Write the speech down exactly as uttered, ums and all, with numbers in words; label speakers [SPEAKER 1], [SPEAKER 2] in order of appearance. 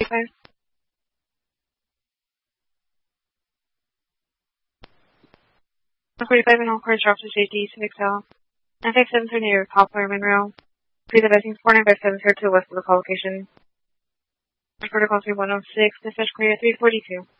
[SPEAKER 1] forty-five. one forty-five and all cars drop to safety, to Excel. nine five seven three near Poplar, Monroe. Please advising four nine five seven zero to the west of the call location. Protocol three one oh six, dispatch clear three forty-two.